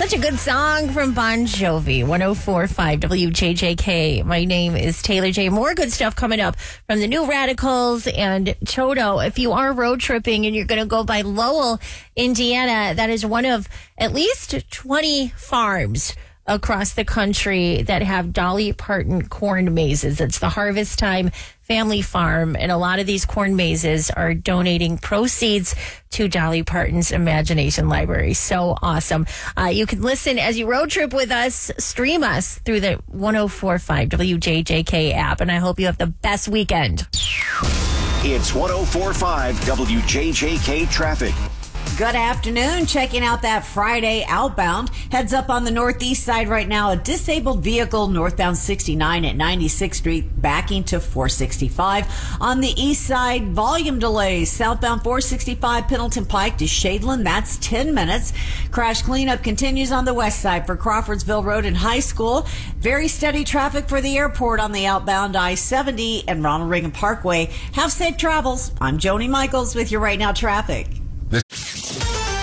Such a good song from Bon Jovi, 104.5 WJJK. My name is Taylor J. More good stuff coming up from the New Radicals and Toto. If you are road tripping and you're going to go by Lowell, Indiana, that is one of at least 20 farms across the country that have Dolly Parton corn mazes. It's the Harvest Time Family Farm, and a lot of these corn mazes are donating proceeds to Dolly Parton's Imagination Library. So awesome. You can listen as you road trip with us, stream us through the 104.5 WJJK app, and I hope you have the best weekend. It's 104.5 WJJK traffic. Good afternoon. Checking out that Friday outbound. Heads up on the northeast side right now. A disabled vehicle northbound 69 at 96th Street backing to 465. On the east side, volume delays. Southbound 465 Pendleton Pike to Shadeland. That's 10 minutes. Crash cleanup continues on the west side for Crawfordsville Road and High School. Very steady traffic for the airport on the outbound I-70 and Ronald Reagan Parkway. Have safe travels. I'm Joni Michaels with your Right Now traffic.